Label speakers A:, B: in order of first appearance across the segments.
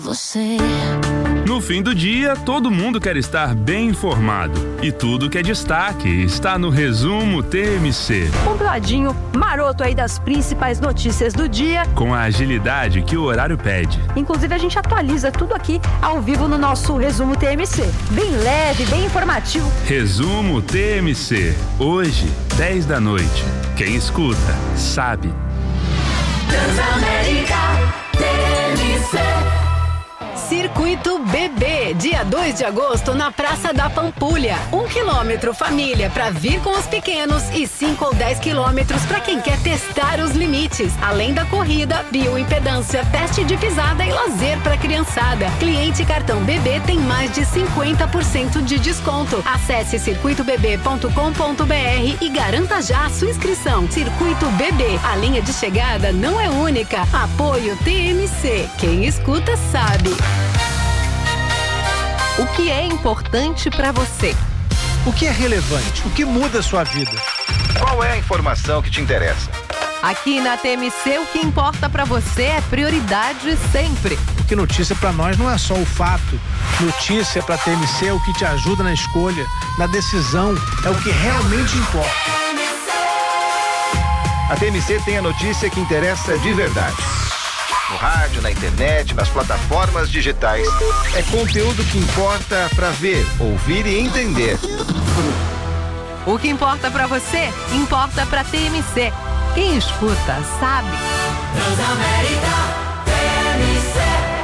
A: Você.
B: No fim do dia, todo mundo quer estar bem informado. E tudo que é destaque está no Resumo TMC.
C: Compiladinho maroto aí das principais notícias do dia.
B: Com a agilidade que o horário pede.
C: Inclusive a gente atualiza tudo aqui ao vivo no nosso Resumo TMC. Bem leve, bem informativo.
B: Resumo TMC. Hoje, 10 da noite. Quem escuta, sabe.
A: Transamérica TMC.
D: Circuito BB, dia 2 de agosto na Praça da Pampulha. 1 quilômetro família para vir com os pequenos e 5 ou 10 quilômetros para quem quer testar os limites. Além da corrida, bioimpedância, teste de pisada e lazer para criançada. Cliente cartão BB tem mais de 50% de desconto. Acesse circuitobb.com.br e garanta já a sua inscrição. Circuito BB, a linha de chegada não é única. Apoio TMC. Quem escuta sabe.
E: O que é importante para você?
F: O que é relevante? O que muda a sua vida?
G: Qual é a informação que te interessa?
E: Aqui na TMC, o que importa para você é prioridade sempre.
F: Porque notícia para nós não é só o fato. Notícia para TMC é o que te ajuda na escolha, na decisão, é o que realmente importa.
G: A TMC tem a notícia que interessa de verdade. No rádio, na internet, nas plataformas digitais. É conteúdo que importa para ver, ouvir e entender.
E: O que importa para você, importa para TMC. Quem escuta, sabe.
A: Transamérica TMC.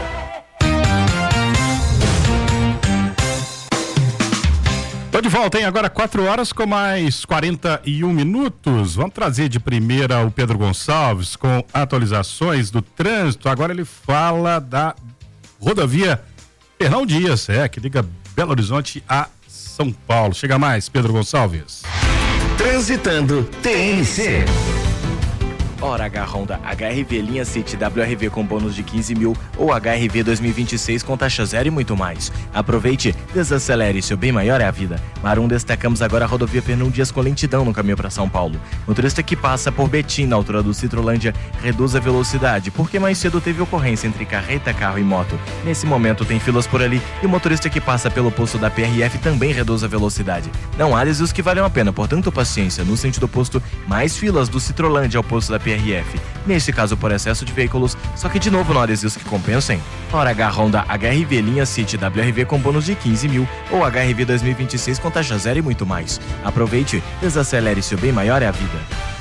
H: Tô de volta, hein? Agora 4 horas com mais 41 minutos. Vamos trazer de primeira o Pedro Gonçalves com atualizações do trânsito. Agora ele fala da rodovia Fernão Dias, que liga Belo Horizonte a São Paulo. Chega mais, Pedro Gonçalves.
I: Transitando TMC.
J: Hora H Honda HR-V linha City WR-V com bônus de 15 mil ou HR-V 2026 com taxa zero e muito mais. Aproveite, desacelere, seu bem maior é a vida. Marum, destacamos agora a rodovia Fernão Dias com lentidão no caminho para São Paulo. Motorista que passa por Betim, na altura do Citrolândia, reduz a velocidade, porque mais cedo teve ocorrência entre carreta, carro e moto. Nesse momento tem filas por ali e o motorista que passa pelo posto da PRF também reduz a velocidade. Não há desvios que valham a pena, portanto paciência. No sentido oposto, mais filas do Citrolândia ao posto da PRF. Nesse caso por excesso de veículos, só que de novo não há adesivos que compensem. Hora H Honda HR-V linha City WR-V com bônus de 15 mil ou HR-V 2026 com taxa zero e muito mais. Aproveite, desacelere, seu bem maior é a vida.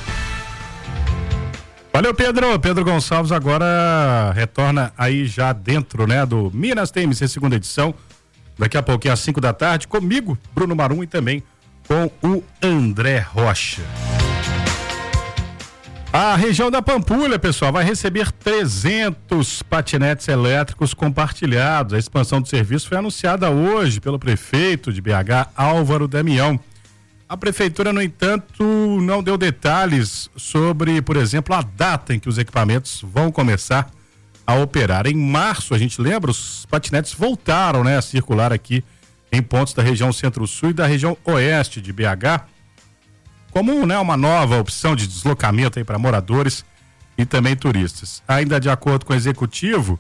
H: Valeu, Pedro. Pedro Gonçalves agora retorna aí já dentro, do Minas TMC segunda edição. Daqui a pouquinho às 5 da tarde, comigo, Bruno Marum, e também com o André Rocha. A região da Pampulha, pessoal, vai receber 300 patinetes elétricos compartilhados. A expansão do serviço foi anunciada hoje pelo prefeito de BH, Álvaro Damião. A prefeitura, no entanto, não deu detalhes sobre, por exemplo, a data em que os equipamentos vão começar a operar. Em março, a gente lembra, os patinetes voltaram, a circular aqui em pontos da região Centro-Sul e da região Oeste de BH. Como uma nova opção de deslocamento aí para moradores e também turistas. Ainda de acordo com o executivo,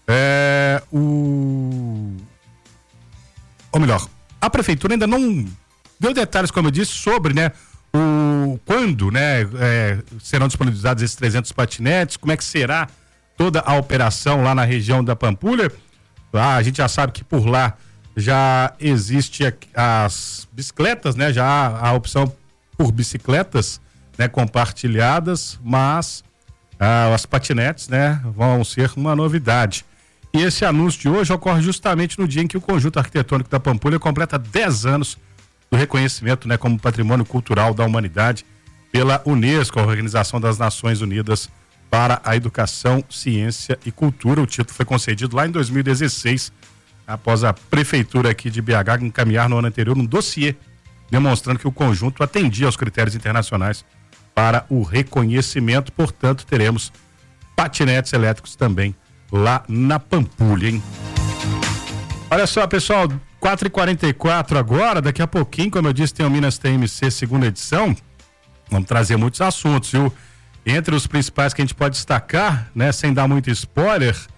H: a prefeitura ainda não deu detalhes, como eu disse, sobre quando serão disponibilizados esses 300 patinetes, como é que será toda a operação lá na região da Pampulha. A gente já sabe que por lá já existe as bicicletas, já há a opção por bicicletas, compartilhadas, mas as patinetes, vão ser uma novidade. E esse anúncio de hoje ocorre justamente no dia em que o Conjunto Arquitetônico da Pampulha completa 10 anos do reconhecimento, como Patrimônio Cultural da Humanidade pela Unesco, a Organização das Nações Unidas para a Educação, Ciência e Cultura. O título foi concedido lá em 2016, após a prefeitura aqui de BH encaminhar no ano anterior um dossiê demonstrando que o conjunto atendia aos critérios internacionais para o reconhecimento. Portanto, teremos patinetes elétricos também lá na Pampulha, hein? Olha só, pessoal, 4h44 agora, daqui a pouquinho, como eu disse, tem o Minas TMC segunda edição. Vamos trazer muitos assuntos, viu? Entre os principais que a gente pode destacar, sem dar muito spoiler,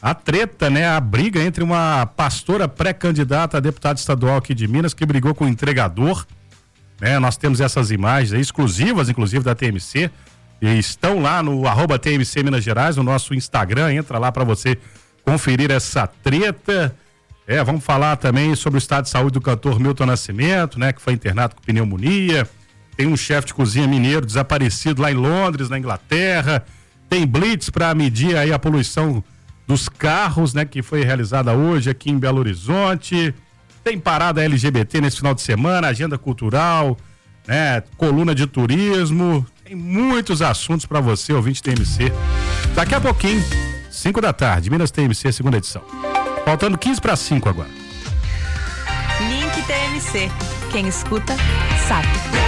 H: a treta, né? A briga entre uma pastora pré-candidata a deputada estadual aqui de Minas que brigou com o entregador, né? Nós temos essas imagens aí, exclusivas, inclusive, da TMC, e estão lá no @TMC Minas Gerais, no nosso Instagram, entra lá para você conferir essa treta. Vamos falar também sobre o estado de saúde do cantor Milton Nascimento, né? Que foi internado com pneumonia. Tem um chefe de cozinha mineiro desaparecido lá em Londres, na Inglaterra. Tem blitz para medir aí a poluição dos carros, né? Que foi realizada hoje aqui em Belo Horizonte. Tem parada LGBT nesse final de semana, agenda cultural, né? Coluna de turismo. Tem muitos assuntos para você, ouvinte TMC. Daqui a pouquinho, 5 da tarde, Minas TMC, segunda edição. Faltando 15 para 5 agora.
E: Link TMC. Quem escuta, sabe.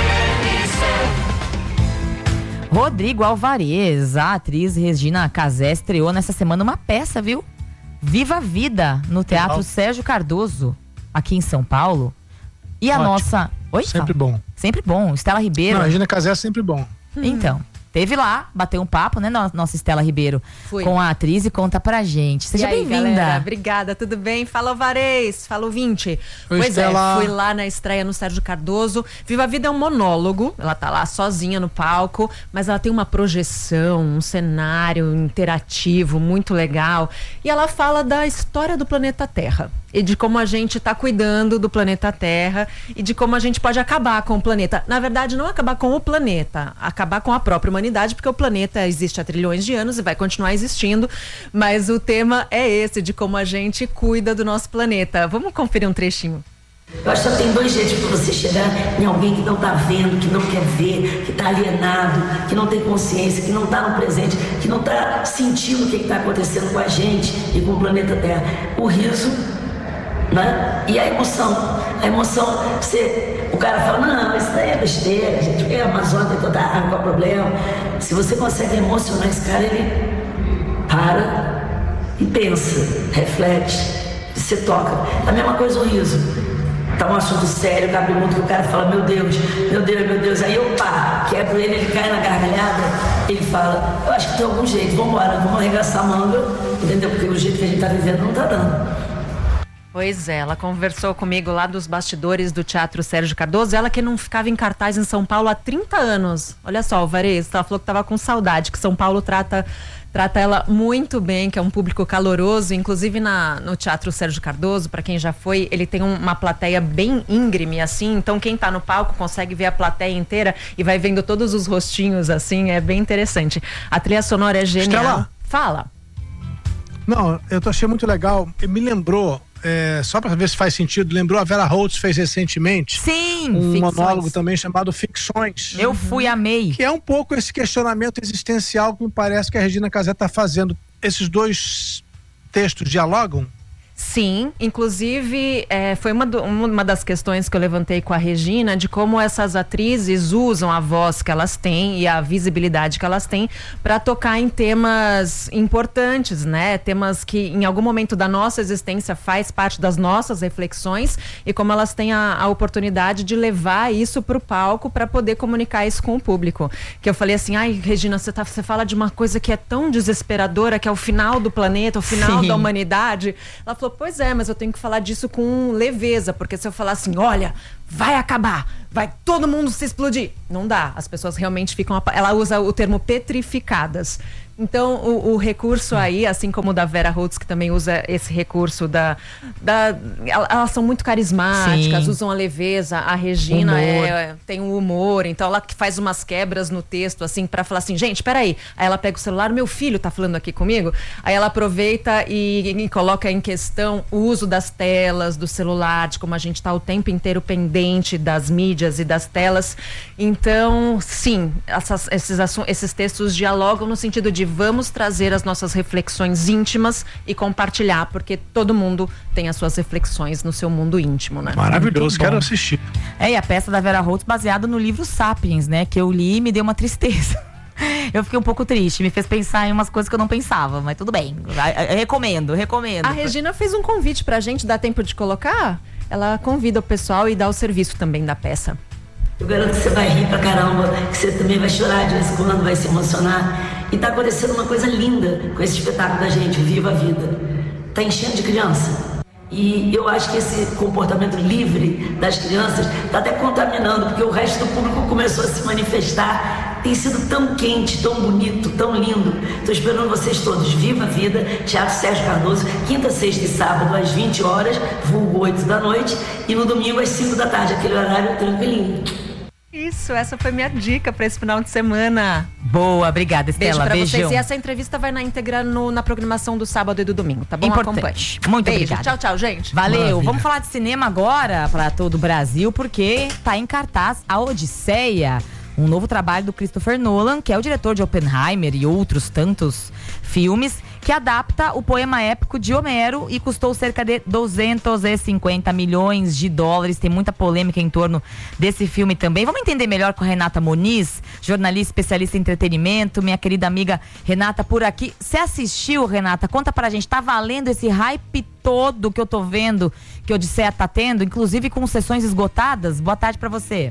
K: Rodrigo Alvarez, a atriz Regina Casé estreou nessa semana uma peça, viu? Viva a Vida, no Teatro Sérgio Cardoso, aqui em São Paulo. E a nossa... Oi?
F: Sempre bom.
K: Sempre bom. Estela Ribeiro.
F: Não, Regina Casé é sempre bom.
K: Então, teve lá, bateu um papo, né, nossa Estela Ribeiro, com a atriz e conta pra gente. Seja bem-vinda.
L: Obrigada, tudo bem? Fala, Alvarez, fala, ouvinte.
F: Oi,
L: pois
F: Estela.
L: fui lá na estreia no Sérgio Cardoso. Viva a Vida é um monólogo, ela tá lá sozinha no palco, mas ela tem uma projeção, um cenário interativo muito legal. E ela fala da história do planeta Terra. E de como a gente está cuidando do planeta Terra e de como a gente pode acabar com o planeta. Na verdade, não acabar com o planeta, acabar com a própria humanidade, porque o planeta existe há trilhões de anos e vai continuar existindo. Mas o tema é esse, de como a gente cuida do nosso planeta. Vamos conferir um trechinho.
M: Eu acho que só tem 2 jeitos para você chegar em alguém que não está vendo, que não quer ver, que está alienado, que não tem consciência, que não está no presente, que não está sentindo o que está acontecendo com a gente e com o planeta Terra. O riso, né? E a emoção, o cara fala, não, isso daí é besteira, gente, a Amazônia tem toda a água, qual é o problema? Se você consegue emocionar esse cara, ele para e pensa, reflete, você toca. A mesma coisa o riso. Tá um assunto sério, cabe muito, que o cara fala, meu Deus, aí eu quebro ele cai na gargalhada, ele fala, eu acho que tem algum jeito, vamos arregaçar a manga, entendeu? Porque o jeito que a gente tá vivendo não tá dando.
L: Pois é, ela conversou comigo lá dos bastidores do Teatro Sérgio Cardoso, ela que não ficava em cartaz em São Paulo há 30 anos. Olha só, Alvarez, ela falou que estava com saudade, que São Paulo trata ela muito bem, que é um público caloroso, inclusive no Teatro Sérgio Cardoso, para quem já foi, ele tem uma plateia bem íngreme, assim, então quem tá no palco consegue ver a plateia inteira e vai vendo todos os rostinhos, assim, é bem interessante. A trilha sonora é genial.
F: Estela.
L: Fala.
F: Não, eu achei muito legal, me lembrou, só para ver se faz sentido, lembrou a Vera Holtz fez recentemente.
K: Sim,
F: um monólogo também chamado Ficções.
K: Eu fui, amei.
F: Que é um pouco esse questionamento existencial que me parece que a Regina Casé está fazendo. Esses 2 textos dialogam?
L: Sim, inclusive foi uma das questões que eu levantei com a Regina, de como essas atrizes usam a voz que elas têm e a visibilidade que elas têm para tocar em temas importantes, né? Temas que em algum momento da nossa existência faz parte das nossas reflexões e como elas têm a oportunidade de levar isso para o palco para poder comunicar isso com o público. Que eu falei assim, ai, Regina, você fala de uma coisa que é tão desesperadora, que é o final do planeta, o final da humanidade. Ela falou, pois é, mas eu tenho que falar disso com leveza, porque se eu falar assim, olha, vai acabar, vai todo mundo se explodir, não dá, as pessoas realmente ficam, ela usa o termo petrificadas. Então, recurso aí, assim como o da Vera Holtz, que também usa esse recurso elas são muito carismáticas, usam a leveza, a Regina tem um humor, então ela faz umas quebras no texto, assim, pra falar assim, gente, peraí. Aí ela pega o celular, meu filho tá falando aqui comigo, aí ela aproveita e coloca em questão o uso das telas, do celular, de como a gente tá o tempo inteiro pendente das mídias e das telas. Então, sim, esses textos dialogam no sentido de vamos trazer as nossas reflexões íntimas e compartilhar, porque todo mundo tem as suas reflexões no seu mundo íntimo, né?
F: Maravilhoso, quero assistir.
K: E a peça da Vera Holtz baseada no livro Sapiens, né? Que eu li e me deu uma tristeza. Eu fiquei um pouco triste, me fez pensar em umas coisas que eu não pensava, mas tudo bem, eu recomendo.
L: A Regina fez um convite pra gente, dá tempo de colocar? Ela convida o pessoal e dá o serviço também da peça.
M: Eu garanto que você vai rir pra caramba, que você também vai chorar de vez em quando, vai se emocionar. E tá acontecendo uma coisa linda com esse espetáculo da gente, Viva a Vida. está enchendo de criança. E eu acho que esse comportamento livre das crianças está até contaminando, porque o resto do público começou a se manifestar. Tem sido tão quente, tão bonito, tão lindo. Estou esperando vocês todos. Viva a Vida, Teatro Sérgio Cardoso, quinta, sexta e sábado às 20 horas, vulgo 8 da noite, e no domingo às 5 da tarde, aquele horário tranquilinho.
L: Isso, essa foi minha dica para esse final de semana.
K: Boa, obrigada, Estela.
L: Beijo pra
K: Beijão.
L: vocês. E essa entrevista vai na íntegra na programação do sábado e do domingo, tá bom?
K: Importante.
L: Acompanhe.
K: Muito
L: Beijo.
K: obrigada.
L: Tchau, tchau, gente.
K: Valeu.
F: Maravilha.
K: Vamos falar de cinema agora para todo o Brasil, porque tá em cartaz A Odisseia, um novo trabalho do Christopher Nolan, que é o diretor de Oppenheimer e outros tantos filmes, que adapta o poema épico de Homero e custou cerca de 250 milhões de dólares. Tem muita polêmica em torno desse filme também. Vamos entender melhor com a Renata Moniz, jornalista especialista em entretenimento, minha querida amiga Renata por aqui. Você assistiu, Renata? Conta pra gente, tá valendo esse hype todo que eu tô vendo que a Odisseia tá tendo, inclusive com sessões esgotadas? Boa tarde pra você.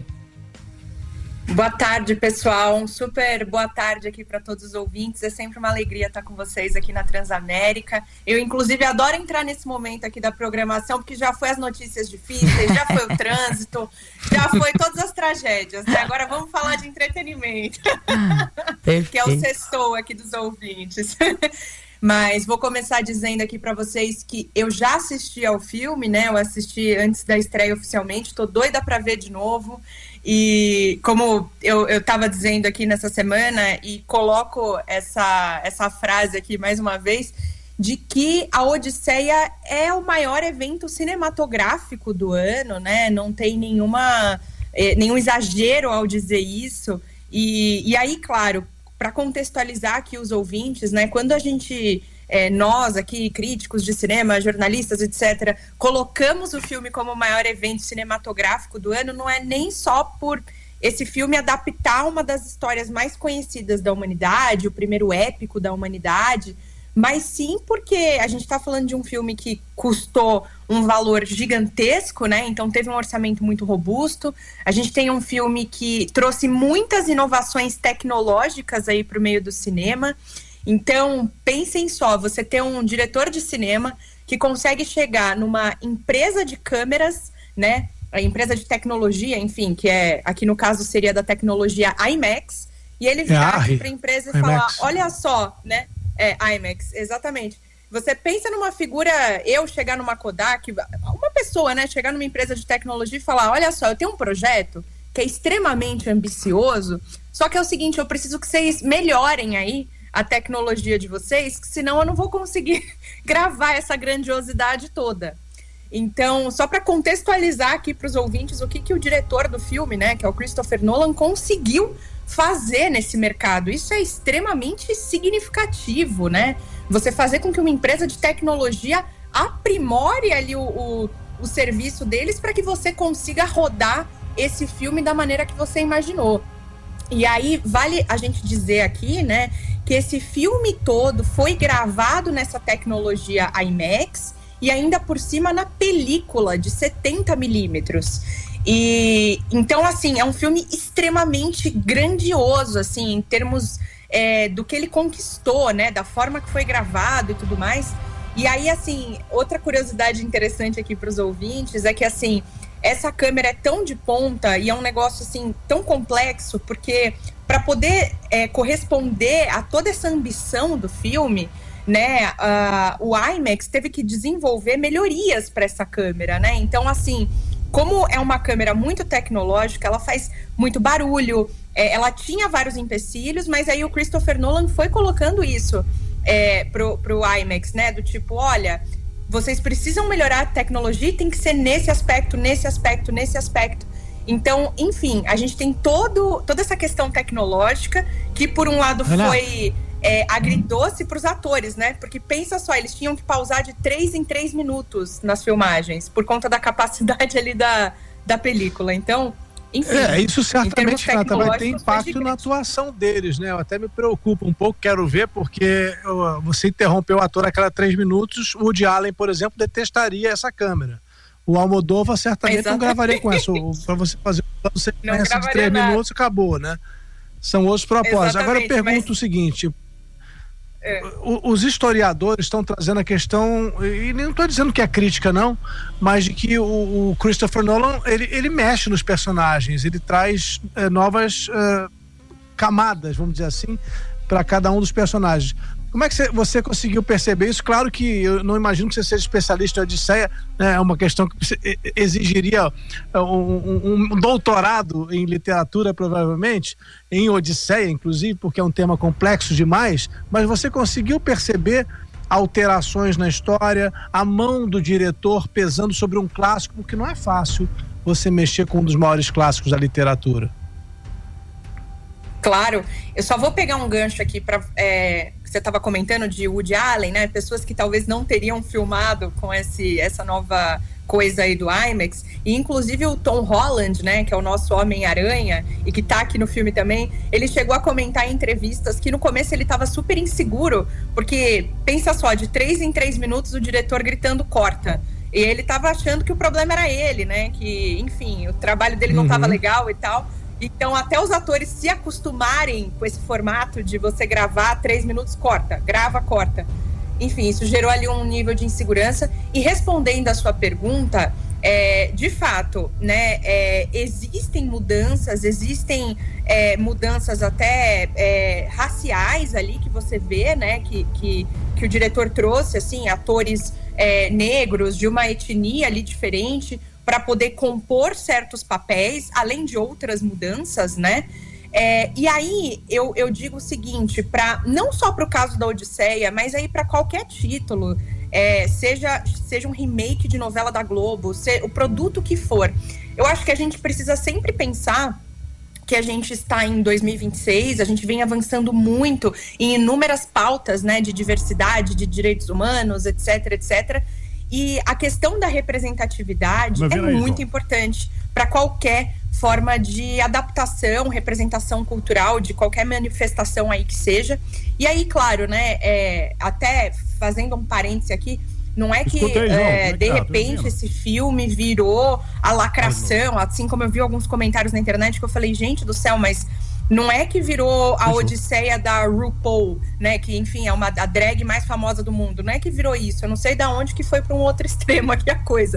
N: Boa tarde, pessoal. Um super boa tarde aqui para todos os ouvintes. É sempre uma alegria estar com vocês aqui na Transamérica. Eu, inclusive, adoro entrar nesse momento aqui da programação, porque já foi as notícias difíceis, já foi o trânsito, já foi todas as tragédias, né? Agora vamos falar de entretenimento, que é o sextou aqui dos ouvintes. Mas vou começar dizendo aqui para vocês que eu já assisti ao filme, né? Eu assisti antes da estreia oficialmente, tô doida para ver de novo. E como eu estava dizendo aqui nessa semana, e coloco essa frase aqui mais uma vez, de que a Odisseia é o maior evento cinematográfico do ano, né? Não tem nenhum exagero ao dizer isso. E aí, claro, para contextualizar aqui os ouvintes, né? Quando a gente... nós aqui, críticos de cinema, jornalistas, etc., colocamos o filme como o maior evento cinematográfico do ano, não é nem só por esse filme adaptar uma das histórias mais conhecidas da humanidade, o primeiro épico da humanidade, mas sim porque a gente está falando de um filme que custou um valor gigantesco, né? Então teve um orçamento muito robusto. A gente tem um filme que trouxe muitas inovações tecnológicas aí para o meio do cinema. Então, pensem só, você ter um diretor de cinema que consegue chegar numa empresa de câmeras, né, a empresa de tecnologia, enfim, que aqui no caso seria da tecnologia IMAX, e ele virar aqui para a empresa e falar, olha só, né, IMAX, exatamente. Você pensa numa figura, eu chegar numa Kodak, uma pessoa, né, chegar numa empresa de tecnologia e falar, olha só, eu tenho um projeto que é extremamente ambicioso, só que é o seguinte, eu preciso que vocês melhorem aí a tecnologia de vocês, senão eu não vou conseguir gravar essa grandiosidade toda. Então, só para contextualizar aqui para os ouvintes o que o diretor do filme, né, que é o Christopher Nolan, conseguiu fazer nesse mercado. Isso é extremamente significativo, né? Você fazer com que uma empresa de tecnologia aprimore ali o serviço deles para que você consiga rodar esse filme da maneira que você imaginou. E aí, vale a gente dizer aqui, né, que esse filme todo foi gravado nessa tecnologia IMAX e ainda por cima na película de 70 milímetros. E então, assim, é um filme extremamente grandioso, assim, em termos do que ele conquistou, né, da forma que foi gravado e tudo mais. E aí, assim, outra curiosidade interessante aqui para os ouvintes é que, assim, essa câmera é tão de ponta e é um negócio, assim, tão complexo, porque para poder corresponder a toda essa ambição do filme, né, o IMAX teve que desenvolver melhorias para essa câmera, né? Então, assim, como é uma câmera muito tecnológica, ela faz muito barulho, ela tinha vários empecilhos, mas aí o Christopher Nolan foi colocando isso pro IMAX, né? Do tipo, olha, vocês precisam melhorar a tecnologia e tem que ser nesse aspecto, nesse aspecto, nesse aspecto. Então, enfim, a gente tem toda essa questão tecnológica que, por um lado, foi agridoce para os atores, né? Porque pensa só, eles tinham que pausar de 3 em 3 minutos nas filmagens, por conta da capacidade ali da película. Então, enfim.
F: Isso certamente, Renata, vai ter impacto na atuação deles, né? Eu até me preocupo um pouco, quero ver, porque você interrompeu o ator a cada 3 minutos, o Woody Allen, por exemplo, detestaria essa câmera. O Almodóvar certamente não gravaria com essa. Para você fazer uma sequência de 3 minutos, acabou, né? São outros propósitos. Agora eu pergunto o seguinte, os historiadores estão trazendo a questão, e não estou dizendo que é crítica não, mas de que o Christopher Nolan, ele mexe nos personagens, ele traz novas camadas, vamos dizer assim, para cada um dos personagens. Como é que você conseguiu perceber isso? Claro que eu não imagino que você seja especialista em Odisseia, né? É uma questão que exigiria um doutorado em literatura, provavelmente, em Odisseia, inclusive, porque é um tema complexo demais, mas você conseguiu perceber alterações na história, a mão do diretor pesando sobre um clássico, porque não é fácil você mexer com um dos maiores clássicos da literatura.
N: Claro, eu só vou pegar um gancho aqui para você estava comentando de Woody Allen, né? Pessoas que talvez não teriam filmado com essa nova coisa aí do IMAX, e inclusive o Tom Holland, né, que é o nosso Homem-Aranha e que tá aqui no filme também, ele chegou a comentar em entrevistas que no começo ele estava super inseguro, porque pensa só, de 3 em 3 minutos o diretor gritando corta. E ele estava achando que o problema era ele, né? Que, enfim, o trabalho dele não estava legal e tal. Então, até os atores se acostumarem com esse formato de você gravar 3 minutos, corta, grava, corta. Enfim, isso gerou ali um nível de insegurança. E respondendo a sua pergunta, de fato, né, existem mudanças até raciais ali que você vê, né, que o diretor trouxe, assim, atores negros de uma etnia ali diferente, para poder compor certos papéis, além de outras mudanças, né? E aí eu digo o seguinte, não só para o caso da Odisseia, mas aí para qualquer título, seja um remake de novela da Globo, o produto que for, eu acho que a gente precisa sempre pensar que a gente está em 2026, a gente vem avançando muito em inúmeras pautas, né, de diversidade, de direitos humanos, etc, etc. E a questão da representatividade é muito importante para qualquer forma de adaptação, representação cultural, de qualquer manifestação aí que seja. E aí, claro, né, até fazendo um parêntese aqui, não é que de repente esse filme virou a lacração, assim como eu vi alguns comentários na internet que eu falei, gente do céu, mas não é que virou a Odisseia da RuPaul, né? Que, enfim, é a drag mais famosa do mundo. Não é que virou isso. Eu não sei de onde que foi para um outro extremo aqui a coisa.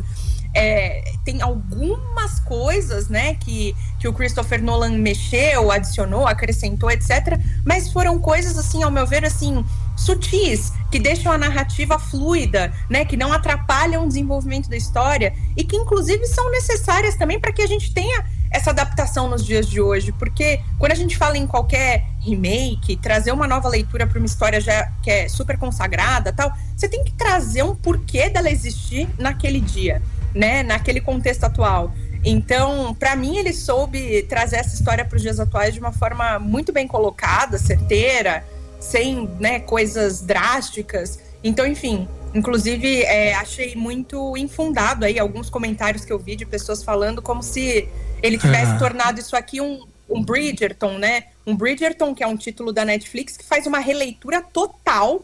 N: Tem algumas coisas, né? Que o Christopher Nolan mexeu, adicionou, acrescentou, etc. Mas foram coisas, assim, ao meu ver, assim, sutis, que deixam a narrativa fluida, né? Que não atrapalham o desenvolvimento da história e que, inclusive, são necessárias também para que a gente tenha essa adaptação nos dias de hoje, porque quando a gente fala em qualquer remake, trazer uma nova leitura para uma história já que é super consagrada, tal, você tem que trazer um porquê dela existir naquele dia, né, naquele contexto atual. Então, para mim, ele soube trazer essa história para os dias atuais de uma forma muito bem colocada, certeira, sem, né, coisas drásticas. Então, enfim, inclusive achei muito infundado aí alguns comentários que eu vi de pessoas falando como se ele tivesse tornado isso aqui um Bridgerton, né? Um Bridgerton, que é um título da Netflix, que faz uma releitura total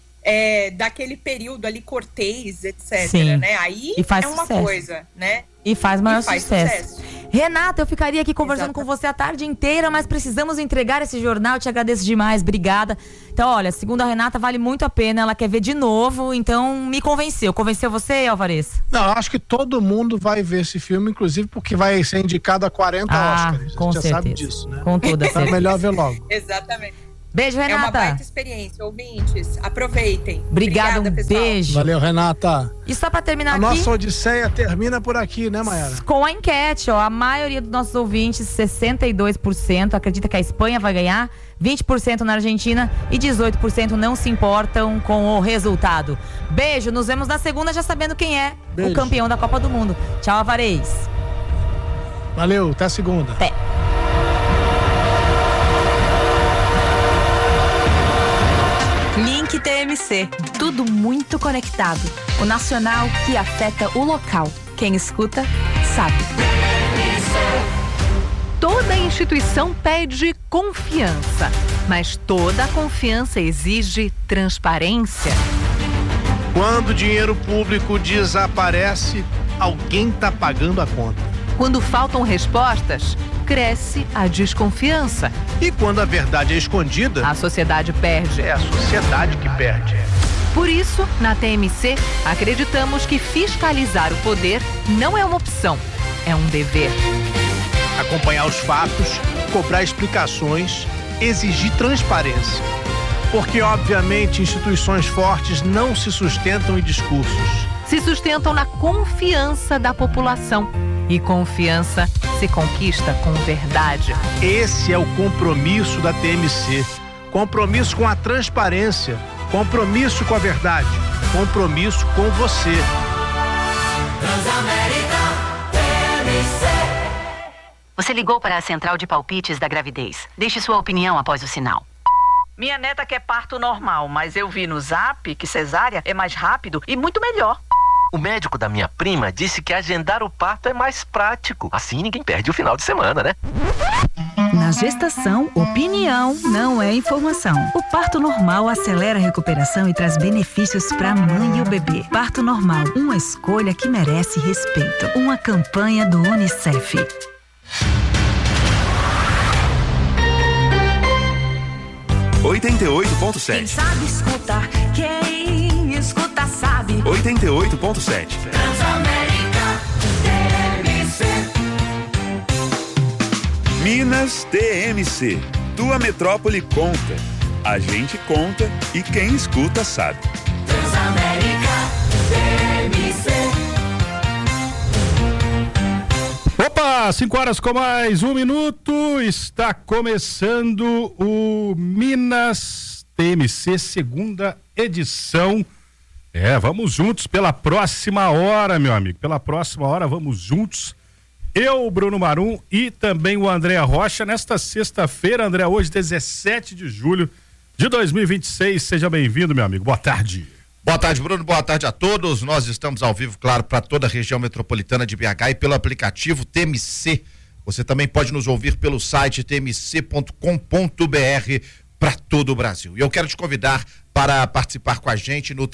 N: daquele período ali, Cortês, etc.
K: Sim.
N: Né? Aí
K: é
N: uma coisa, né?
K: E faz maior sucesso. Renata, eu ficaria aqui conversando com você a tarde inteira, mas precisamos entregar esse jornal. Eu te agradeço demais, obrigada. Então, olha, segundo a Renata, vale muito a pena. Ela quer ver de novo, então me convenceu. Convenceu você, Alvarez?
F: Não, eu acho que todo mundo vai ver esse filme, inclusive porque vai ser indicado a 40 Oscars.
K: Com
F: a gente
K: certeza.
F: já sabe disso, né?
K: Com toda certeza.
F: Então é melhor ver logo.
N: Exatamente.
K: Beijo, Renata.
N: É uma baita experiência, ouvintes. Aproveitem.
K: Obrigada, um
N: pessoal.
K: beijo.
F: Valeu, Renata.
K: E só pra terminar aqui...
F: Nossa Odisseia termina por aqui, né, Mayara?
K: Com a enquete, ó, a maioria dos nossos ouvintes, 62%, acredita que a Espanha vai ganhar, 20% na Argentina e 18% não se importam com o resultado. Beijo, nos vemos na segunda já sabendo quem é o campeão da Copa do Mundo. Tchau, Alvarez.
F: Valeu, até a segunda.
K: Até.
O: Link TMC. Tudo muito conectado. O nacional que afeta o local. Quem escuta, sabe.
E: Toda instituição pede confiança, mas toda confiança exige transparência.
F: Quando o dinheiro público desaparece, alguém está pagando a conta.
E: Quando faltam respostas, cresce a desconfiança.
F: E quando a verdade é escondida,
E: a sociedade perde.
F: É a sociedade que perde.
E: Por isso, na TMC, acreditamos que fiscalizar o poder não é uma opção, é um dever.
F: Acompanhar os fatos, cobrar explicações, exigir transparência. Porque, obviamente, instituições fortes não se sustentam em discursos.
E: Se sustentam na confiança da população. E confiança se conquista com verdade.
F: Esse é o compromisso da TMC. Compromisso com a transparência. Compromisso com a verdade. Compromisso com você.
A: Transamérica TMC.
P: Você ligou para a central de palpites da gravidez. Deixe sua opinião após o sinal.
Q: Minha neta quer parto normal, mas eu vi no Zap que cesárea é mais rápido e muito melhor.
R: O médico da minha prima disse que agendar o parto é mais prático. Assim ninguém perde o final de semana, né?
S: Na gestação, opinião não é informação. O parto normal acelera a recuperação e traz benefícios para a mãe e o bebê. Parto normal, uma escolha que merece respeito. Uma campanha do UNICEF.
B: ...88.7.
A: Quem sabe escutar, quem escuta sabe.
B: 88.7.
A: Transamérica TMC.
B: Minas TMC. Tua metrópole conta. A gente conta e quem escuta sabe.
A: Transamérica TMC.
H: Opa, 5 horas com mais 1 minuto, está começando o Minas TMC, segunda edição. Vamos juntos pela próxima hora, meu amigo, pela próxima hora vamos juntos. Eu, Bruno Marum e também o André Rocha, nesta sexta-feira, André, hoje 17 de julho de 2026, seja bem-vindo, meu amigo, boa tarde.
T: Boa tarde, Bruno. Boa tarde a todos. Nós estamos ao vivo, claro, para toda a região metropolitana de BH e pelo aplicativo TMC. Você também pode nos ouvir pelo site tmc.com.br para todo o Brasil. E eu quero te convidar para participar com a gente no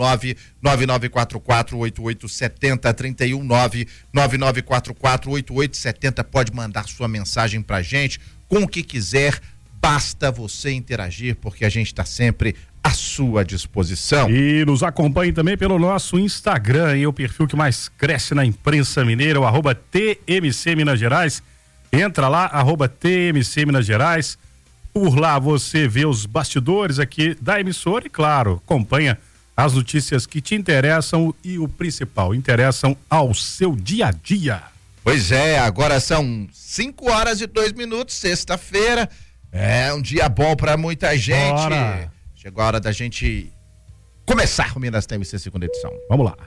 T: 319-9944-8870, 319-9944-8870. Pode mandar sua mensagem para a gente com o que quiser. Basta você interagir, porque a gente está sempre à sua disposição.
H: E nos acompanhe também pelo nosso Instagram, o perfil que mais cresce na imprensa mineira, o @TMC Minas Gerais. Entra lá, @TMC Minas Gerais. Por lá você vê os bastidores aqui da emissora e, claro, acompanha as notícias que te interessam e o principal, interessam ao seu dia a dia.
T: Pois é, agora são 5 horas e 2 minutos, sexta-feira. É um dia bom para muita gente. Bora. Chegou a hora da gente começar o Minas TMC segunda edição.
H: Vamos lá.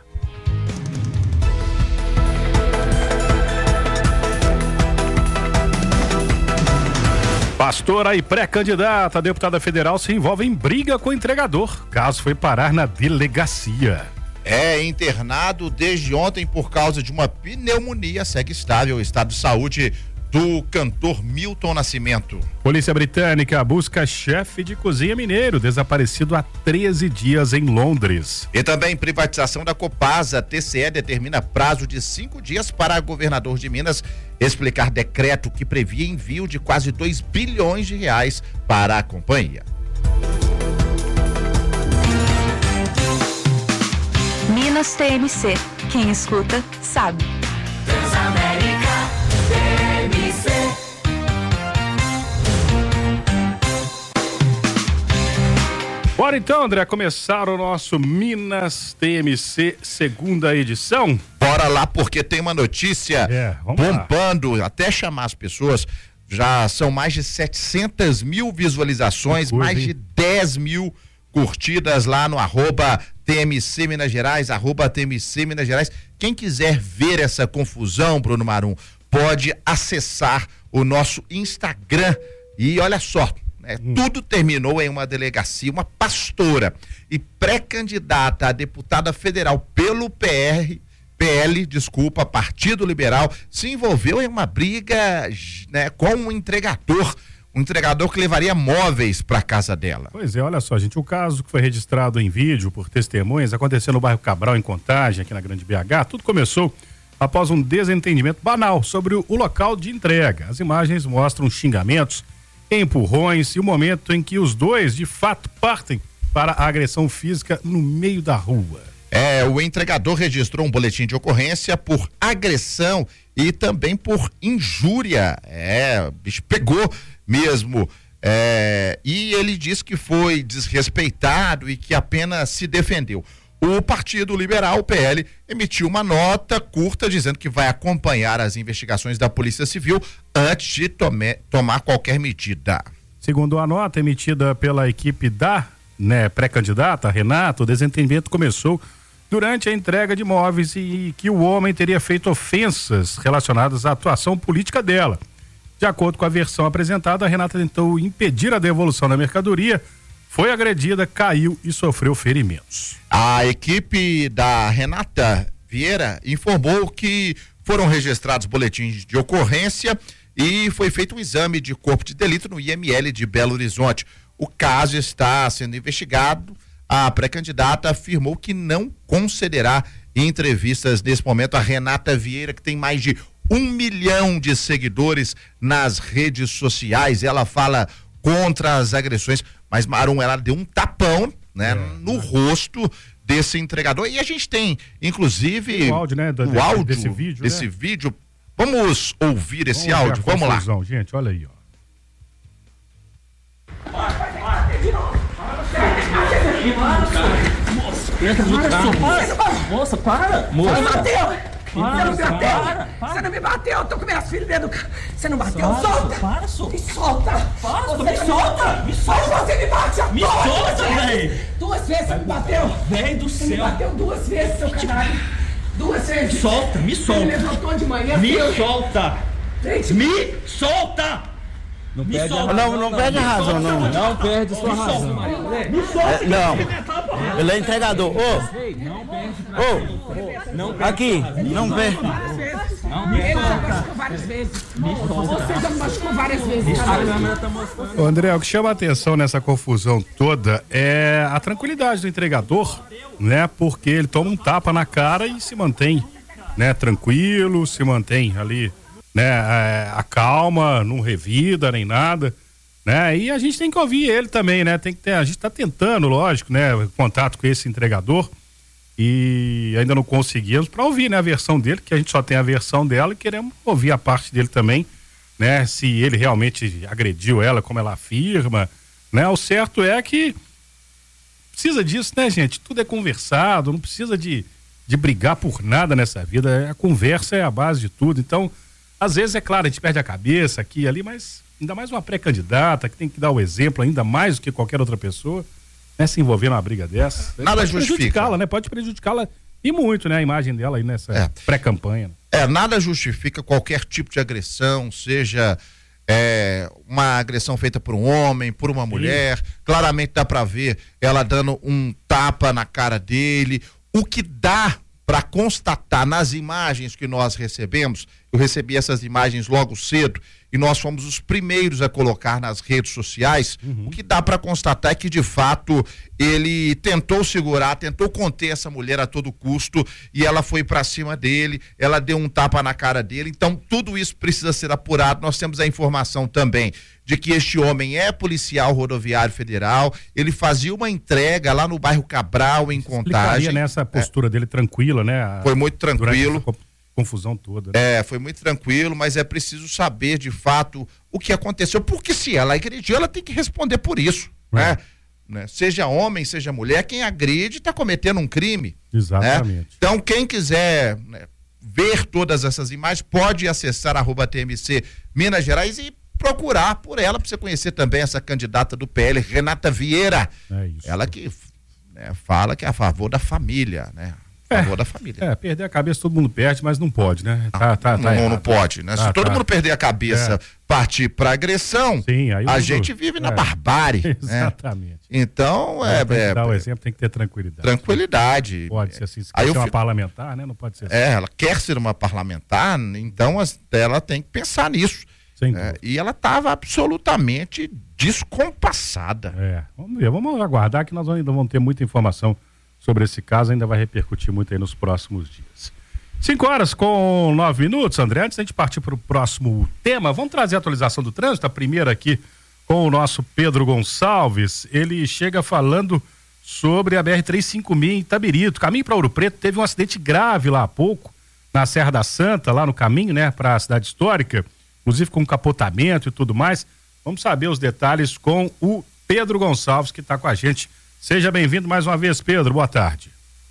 H: Pastora e pré-candidata a deputada federal se envolve em briga com o entregador. Caso foi parar na delegacia.
T: É internado desde ontem por causa de uma pneumonia. Segue estável o estado de saúde do cantor Milton Nascimento.
H: Polícia britânica busca chefe de cozinha mineiro desaparecido há 13 dias em Londres.
T: E também privatização da Copasa. TCE determina prazo de 5 dias para governador de Minas explicar decreto que previa envio de quase 2 bilhões de reais para a companhia.
O: Minas TMC. Quem escuta, sabe.
A: Transamérica TMC.
H: Bora então, André, começar o nosso Minas TMC segunda edição.
T: Bora lá, porque tem uma notícia bombando, lá. Até chamar as pessoas. Já são mais de 700 mil visualizações, mais de 10 mil curtidas lá no @TMC Minas Gerais, @TMC Minas Gerais. Quem quiser ver essa confusão, Bruno Marum, pode acessar o nosso Instagram e olha só, tudo terminou em uma delegacia. Uma pastora e pré-candidata a deputada federal pelo Partido Liberal, se envolveu em uma briga, com um entregador que levaria móveis para casa dela.
H: Pois é, olha só, gente, o caso que foi registrado em vídeo por testemunhas aconteceu no bairro Cabral, em Contagem, aqui na Grande BH. Tudo começou após um desentendimento banal sobre o local de entrega. As imagens mostram xingamentos, empurrões e o momento em que os dois, de fato, partem para a agressão física no meio da rua.
T: O entregador registrou um boletim de ocorrência por agressão e também por injúria. O bicho pegou mesmo. E ele disse que foi desrespeitado e que apenas se defendeu. O Partido Liberal, o PL, emitiu uma nota curta dizendo que vai acompanhar as investigações da Polícia Civil antes de tomar qualquer medida.
H: Segundo a nota emitida pela equipe da pré-candidata, Renata, o desentendimento começou durante a entrega de imóveis e que o homem teria feito ofensas relacionadas à atuação política dela. De acordo com a versão apresentada, a Renata tentou impedir a devolução da mercadoria, foi agredida, caiu e sofreu ferimentos.
T: A equipe da Renata Vieira informou que foram registrados boletins de ocorrência e foi feito um exame de corpo de delito no IML de Belo Horizonte. O caso está sendo investigado. A pré-candidata afirmou que não concederá entrevistas nesse momento. A Renata Vieira, que tem mais de 1 milhão de seguidores nas redes sociais, ela fala contra as agressões, mas Marum, ela deu um tapão, no rosto desse entregador. E a gente tem, inclusive,
H: o áudio,
T: o áudio
H: desse
T: vídeo. Vamos ouvir esse áudio, vamos lá.
H: Gente, olha aí, ó.
U: Moça, para!
V: Você não bateu! Você não me bateu! Eu tô com minhas filhas dentro do carro! Você não bateu? Solta!
U: Para, só!
V: Me solta!
U: Me solta! Me solta!
V: Você me bate a
U: Me solta, velho!
V: 2 vezes você me bateu!
U: Velho do céu!
V: Você me bateu 2 vezes, seu caralho! 2 vezes!
U: Solta! Me solta!
V: Você me levantou de manhã!
U: Me solta!
V: Gente,
U: me solta!
V: Não
U: perde
V: a razão, não.
U: Não perde sua razão.
V: Não.
U: Ele é entregador. Aqui, não perde.
V: Ele já machucou várias vezes. Você já me machucou várias vezes.
H: Ô, André, o que chama a atenção nessa confusão toda é a tranquilidade do entregador, porque ele toma um tapa na cara e se mantém, tranquilo, se mantém ali, a calma, não revida nem nada, e a gente tem que ouvir ele também, a gente tá tentando, lógico, contato com esse entregador e ainda não conseguimos para ouvir, a versão dele, que a gente só tem a versão dela e queremos ouvir a parte dele também, se ele realmente agrediu ela, como ela afirma, o certo é que precisa disso, gente, tudo é conversado, não precisa de brigar por nada nessa vida, a conversa é a base de tudo, então às vezes, é claro, a gente perde a cabeça aqui e ali, mas ainda mais uma pré-candidata que tem que dar o exemplo ainda mais do que qualquer outra pessoa, se envolver numa briga dessa.
T: Nada justifica.
H: Pode prejudicá-la e muito, a imagem dela aí nessa pré-campanha.
T: Nada justifica qualquer tipo de agressão, seja uma agressão feita por um homem, por uma mulher. Claramente dá pra ver ela dando um tapa na cara dele. O que dá para constatar nas imagens que nós recebemos, eu recebi essas imagens logo cedo e nós fomos os primeiros a colocar nas redes sociais, o que dá para constatar é que de fato ele tentou segurar, tentou conter essa mulher a todo custo e ela foi para cima dele, ela deu um tapa na cara dele, então tudo isso precisa ser apurado. Nós temos a informação também de que este homem é policial rodoviário federal, ele fazia uma entrega lá no bairro Cabral, em Contagem.
H: Nessa postura dele tranquila,
T: Foi muito tranquilo.
H: Confusão toda.
T: Foi muito tranquilo, mas é preciso saber de fato o que aconteceu, porque se ela agrediu, ela tem que responder por isso, Seja homem, seja mulher, quem agride está cometendo um crime.
H: Exatamente.
T: Então, quem quiser ver todas essas imagens, pode acessar @TMC Minas Gerais e procurar por ela, para você conhecer também essa candidata do PL, Renata Vieira. Ela que fala que é a favor da família, A favor da família.
H: Perder a cabeça todo mundo perde, mas não pode,
T: Não pode, Se todo mundo perder a cabeça, partir para agressão, a gente vive na barbárie.
H: Exatamente.
T: Então,
H: dar o exemplo, tem que ter tranquilidade.
T: Tranquilidade.
H: Pode ser assim, se quer ser uma parlamentar, Não pode ser assim.
T: Ela quer ser uma parlamentar, então ela tem que pensar nisso. E ela estava absolutamente descompassada.
H: Vamos ver, vamos aguardar que nós ainda vamos ter muita informação sobre esse caso, ainda vai repercutir muito aí nos próximos dias. 5h09, André. Antes da gente partir para o próximo tema, vamos trazer a atualização do trânsito. A primeira aqui com o nosso Pedro Gonçalves. Ele chega falando sobre a BR-356 em Itabirito. Caminho para Ouro Preto, teve um acidente grave lá há pouco, na Serra da Santa, lá no caminho, né, para a cidade histórica, inclusive com capotamento e tudo mais. Vamos saber os detalhes com o Pedro Gonçalves, que está com a gente. Seja bem-vindo mais uma vez, Pedro. Boa tarde.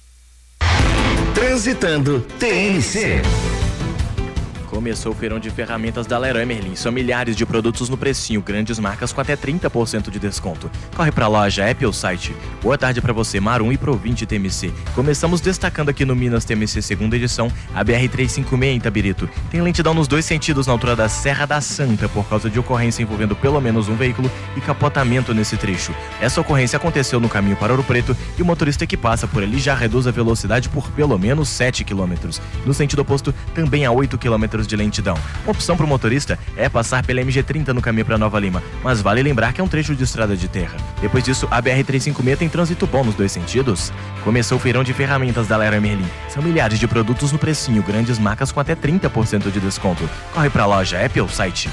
I: Transitando TNC.
J: Começou o feirão de ferramentas da Leroy Merlin. São milhares de produtos no precinho, grandes marcas com até 30% de desconto. Corre pra loja, app ou site. Boa tarde pra você, Marum e Provinte TMC. Começamos destacando aqui no Minas TMC segunda edição, a BR-356 em Itabirito. Tem lentidão nos dois sentidos na altura da Serra da Santa por causa de ocorrência envolvendo pelo menos um veículo e capotamento nesse trecho. Essa ocorrência aconteceu no caminho para Ouro Preto e o motorista que passa por ali já reduz a velocidade por pelo menos 7 km. No sentido oposto, também há 8 km de lentidão. Uma opção para o motorista é passar pela MG30 no caminho para Nova Lima, mas vale lembrar que é um trecho de estrada de terra. Depois disso, a BR-356 tem trânsito bom nos dois sentidos. Começou o feirão de ferramentas da Leroy Merlin. São milhares de produtos no precinho, grandes marcas com até 30% de desconto. Corre para a loja, app ou site.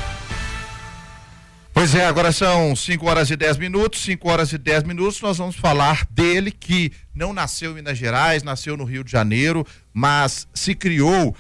T: Pois é, agora são 5h10. 5h10, nós vamos falar dele que não nasceu em Minas Gerais, nasceu no Rio de Janeiro, mas se criou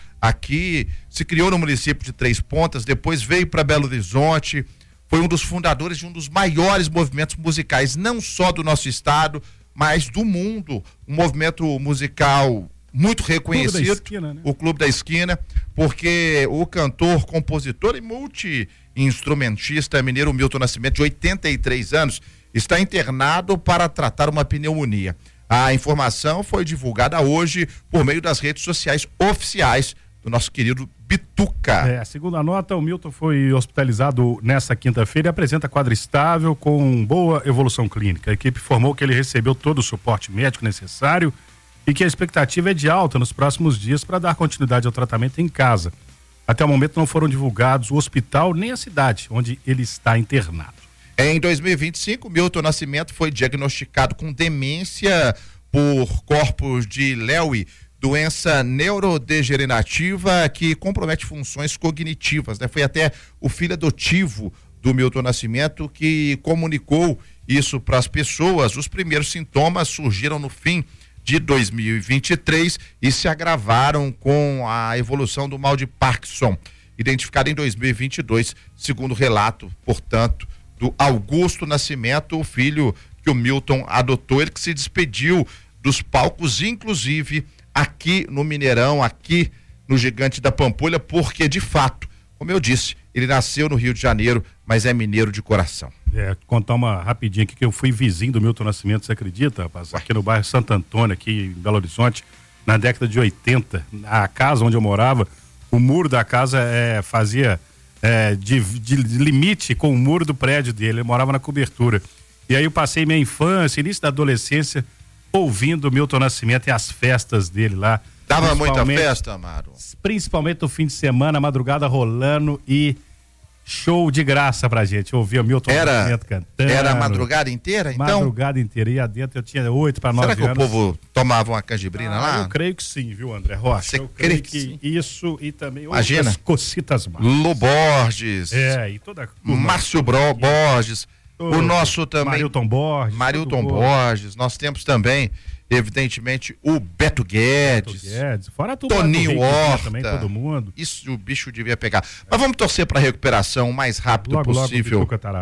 T: no município de Três Pontas, depois veio para Belo Horizonte, foi um dos fundadores de um dos maiores movimentos musicais, não só do nosso estado, mas do mundo, um movimento musical muito reconhecido, Clube da Esquina, né? O Clube da Esquina, porque o cantor, compositor e multi-instrumentista mineiro Milton Nascimento, de 83 anos, está internado para tratar uma pneumonia. A informação foi divulgada hoje por meio das redes sociais oficiais do nosso querido Bituca.
H: Segundo a nota, o Milton foi hospitalizado nessa quinta-feira e apresenta quadro estável com boa evolução clínica. A equipe informou que ele recebeu todo o suporte médico necessário e que a expectativa é de alta nos próximos dias para dar continuidade ao tratamento em casa. Até o momento não foram divulgados o hospital nem a cidade onde ele está internado.
T: Em 2025, Milton Nascimento foi diagnosticado com demência por corpos de Lewy, doença neurodegenerativa que compromete funções cognitivas, né? Foi até o filho adotivo do Milton Nascimento que comunicou isso para as pessoas. Os primeiros sintomas surgiram no fim de 2023 e se agravaram com a evolução do mal de Parkinson, identificado em 2022, segundo o relato, portanto, do Augusto Nascimento, o filho que o Milton adotou, ele que se despediu dos palcos, inclusive aqui no Mineirão, aqui no Gigante da Pampulha, porque de fato, como eu disse, ele nasceu no Rio de Janeiro, mas é mineiro de coração.
H: Contar uma rapidinha aqui, que eu fui vizinho do Milton Nascimento, você acredita, rapaz? Aqui no bairro Santo Antônio, aqui em Belo Horizonte, na década de 80, a casa onde eu morava, o muro da casa fazia de limite com o muro do prédio dele, ele morava na cobertura. E aí eu passei minha infância, início da adolescência, ouvindo o Milton Nascimento e as festas dele lá.
T: Dava muita festa, Amaro?
H: Principalmente no fim de semana, madrugada rolando e show de graça pra gente. Eu ouvia o Milton Nascimento cantando.
T: Era a madrugada inteira, então?
H: Madrugada inteira. E adentro eu tinha 8 para 9 anos.
T: Será que o povo tomava uma canjibrina lá?
H: Eu creio que sim, viu, André Rocha?
T: Você crê que sim?
H: Isso e também
T: outras
H: cocitas mais.
T: Lu Borges.
H: E toda
T: Márcio Borges. O nosso também.
H: Marilton
T: Borges. Nós temos também, evidentemente, o Beto Guedes.
H: Fora tudo.
T: Toninho Horta.
H: Também, todo mundo.
T: Isso o bicho devia pegar. Mas vamos torcer para a recuperação o mais rápido possível.
H: Logo o Bituca estará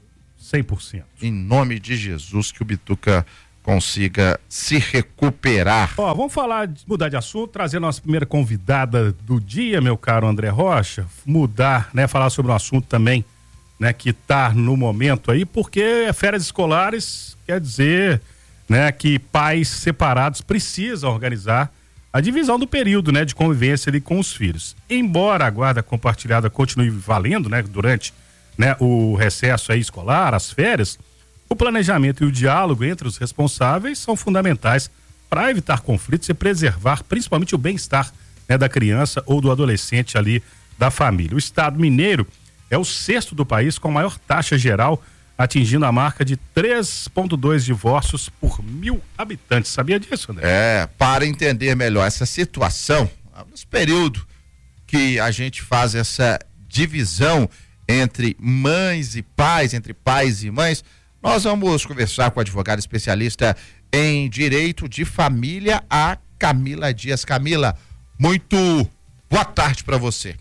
H: 100%.
T: Em nome de Jesus, que o Bituca consiga se recuperar.
H: Vamos mudar de assunto, trazer a nossa primeira convidada do dia, meu caro André Rocha. Falar sobre um assunto também, né, que está no momento aí, porque férias escolares quer dizer, né, que pais separados precisam organizar a divisão do período, né, de convivência ali com os filhos. Embora a guarda compartilhada continue valendo, né, durante, né, o recesso aí escolar, as férias, o planejamento e o diálogo entre os responsáveis são fundamentais para evitar conflitos e preservar principalmente o bem-estar, né, da criança ou do adolescente ali da família. O estado mineiro é o 6º do país com a maior taxa geral, atingindo a marca de 3,2 divórcios por 1.000 habitantes. Sabia disso, André?
T: Para entender melhor essa situação, nesse período que a gente faz essa divisão entre mães e pais, entre pais e mães, nós vamos conversar com a advogada especialista em direito de família, a Camila Dias. Camila, muito boa tarde para você.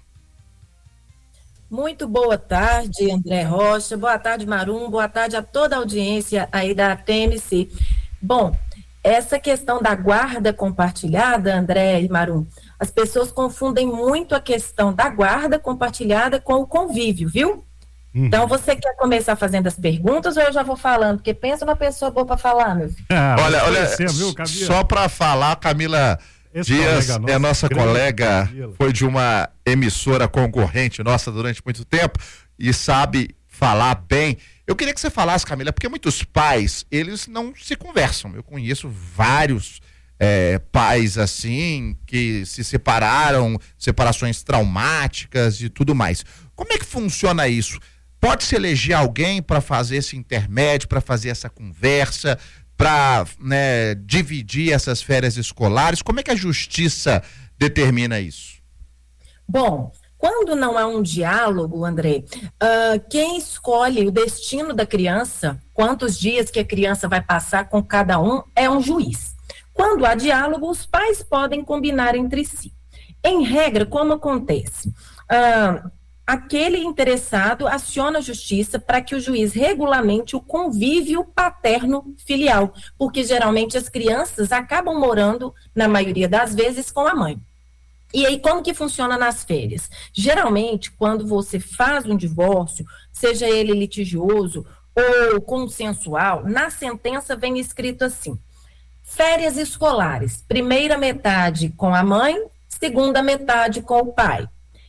C: Muito boa tarde, André Rocha, boa tarde, Marum, boa tarde a toda a audiência aí da TMC. Bom, essa questão da guarda compartilhada, André e Marum, as pessoas confundem muito a questão da guarda compartilhada com o convívio, viu? Então, você quer começar fazendo as perguntas ou eu já vou falando? Porque pensa numa pessoa boa para falar, meu filho.
T: Olha, só para falar, Camila Dias é nossa colega, foi de uma emissora concorrente nossa durante muito tempo e sabe falar bem. Eu queria que você falasse, Camila, porque muitos pais, eles não se conversam. Eu conheço vários pais assim, que se separaram, separações traumáticas e tudo mais. Como é que funciona isso? Pode-se eleger alguém para fazer esse intermédio, para fazer essa conversa, para dividir essas férias escolares? Como é que a justiça determina isso?
C: Bom, quando não há um diálogo, André, quem escolhe o destino da criança, quantos dias que a criança vai passar com cada um, é um juiz. Quando há diálogo, os pais podem combinar entre si. Em regra, como acontece? Aquele interessado aciona a justiça para que o juiz regulamente o convívio paterno-filial, porque geralmente as crianças acabam morando, na maioria das vezes, com a mãe. E aí, como que funciona nas férias? Geralmente, quando você faz um divórcio, seja ele litigioso ou consensual, na sentença vem escrito assim: férias escolares, primeira metade com a mãe, segunda metade com o pai.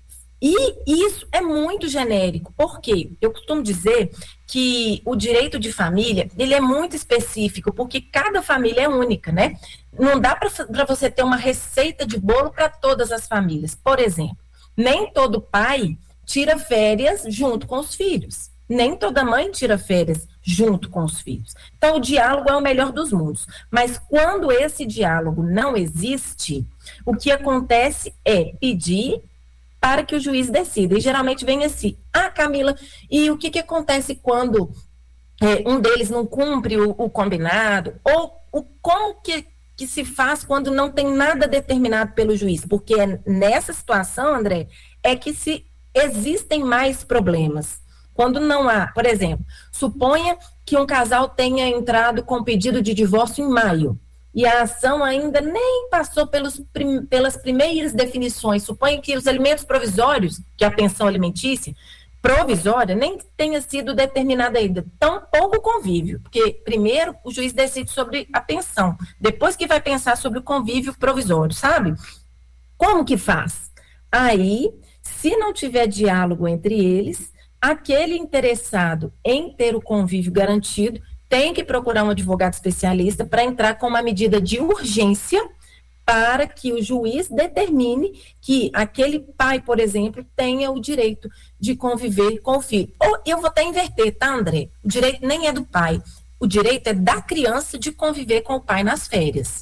C: E isso é muito genérico, porque eu costumo dizer que o direito de família, ele é muito específico, porque cada família é única, né? Não dá para você ter uma receita de bolo para todas as famílias. Por exemplo, nem todo pai tira férias junto com os filhos, nem toda mãe tira férias junto com os filhos. Então, o diálogo é o melhor dos mundos. Mas quando esse diálogo não existe, o que acontece é pedir para que o juiz decida. E geralmente vem assim: Camila, e o que acontece quando um deles não cumpre o combinado? Ou como que se faz quando não tem nada determinado pelo juiz? Porque nessa situação, André, é que existem mais problemas. Quando não há, por exemplo, suponha que um casal tenha entrado com pedido de divórcio em maio, e a ação ainda nem passou pelas primeiras definições. Suponha que os alimentos provisórios, que é a pensão alimentícia provisória, nem tenha sido determinada ainda. Tampouco o convívio, porque primeiro o juiz decide sobre a pensão, depois que vai pensar sobre o convívio provisório, sabe? Como que faz? Aí, se não tiver diálogo entre eles, aquele interessado em ter o convívio garantido tem que procurar um advogado especialista para entrar com uma medida de urgência para que o juiz determine que aquele pai, por exemplo, tenha o direito de conviver com o filho. Ou eu vou até inverter, tá, André? O direito nem é do pai, o direito é da criança de conviver com o pai nas férias.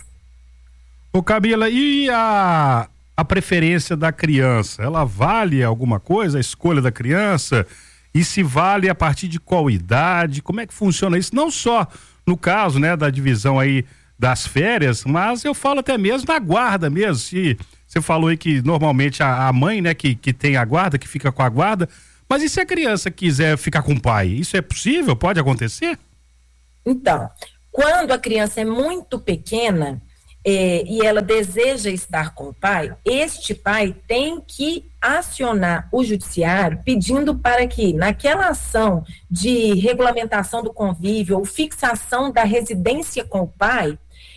H: Ô Camila, e a preferência da criança? Ela vale alguma coisa, a escolha da criança? E se vale a partir de qual idade? Como é que funciona isso? Não só no caso, da divisão aí das férias, mas eu falo até mesmo da guarda mesmo. Se você falou aí que normalmente a mãe, que tem a guarda, que fica com a guarda, mas e se a criança quiser ficar com o pai? Isso é possível? Pode acontecer?
C: Então, quando a criança é muito pequena e ela deseja estar com o pai, este pai tem que acionar o judiciário pedindo para que naquela ação de regulamentação do convívio ou fixação da residência com o pai,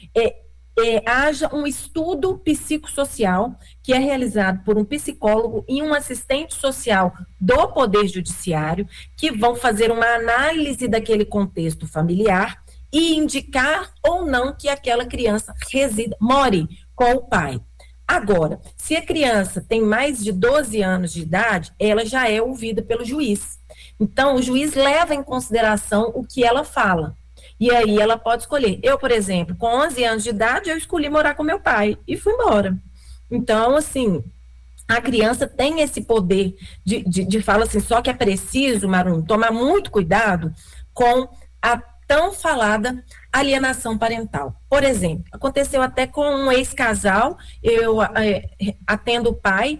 C: haja um estudo psicossocial que é realizado por um psicólogo e um assistente social do Poder Judiciário, que vão fazer uma análise daquele contexto familiar e indicar ou não que aquela criança more com o pai. Agora, se a criança tem mais de 12 anos de idade, ela já é ouvida pelo juiz. Então, o juiz leva em consideração o que ela fala. E aí ela pode escolher. Eu, por exemplo, com 11 anos de idade, eu escolhi morar com meu pai e fui embora. Então, assim, a criança tem esse poder de falar assim, só que é preciso, Marum, tomar muito cuidado com a tão falada alienação parental. Por exemplo, aconteceu até com um ex-casal, eu atendo o pai,